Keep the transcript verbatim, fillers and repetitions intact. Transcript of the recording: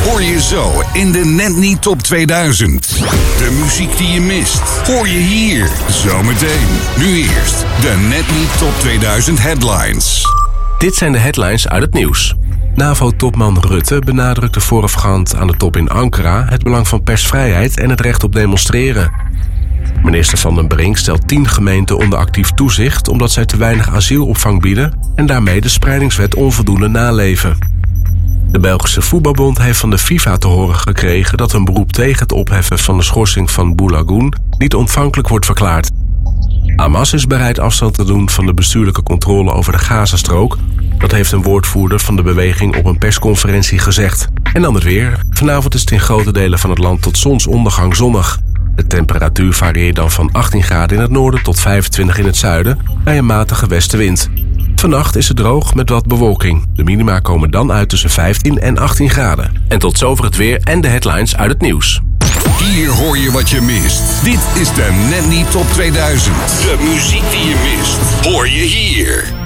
hoor je zo in de Net Niet Top tweeduizend. De muziek die je mist, hoor je hier zometeen. Nu eerst de Net Niet Top tweeduizend headlines. Dit zijn de headlines uit het nieuws. NAVO-topman Rutte benadrukte voorafgaand aan de top in Ankara het belang van persvrijheid en het recht op demonstreren. Minister Van den Brink stelt tien gemeenten onder actief toezicht omdat zij te weinig asielopvang bieden en daarmee de spreidingswet onvoldoende naleven. De Belgische Voetbalbond heeft van de FIFA te horen gekregen dat een beroep tegen het opheffen van de schorsing van Boulogun niet ontvankelijk wordt verklaard. Hamas is bereid afstand te doen van de bestuurlijke controle over de Gazastrook. Dat heeft een woordvoerder van de beweging op een persconferentie gezegd. En dan het weer. Vanavond is het in grote delen van het land tot zonsondergang zonnig. De temperatuur varieert dan van achttien graden in het noorden tot vijfentwintig in het zuiden bij een matige westenwind. Vannacht is het droog met wat bewolking. De minima komen dan uit tussen vijftien en achttien graden. En tot zover het weer en de headlines uit het nieuws. Hier hoor je wat je mist. Dit is de Net Niet Top tweeduizend. De muziek die je mist, hoor je hier.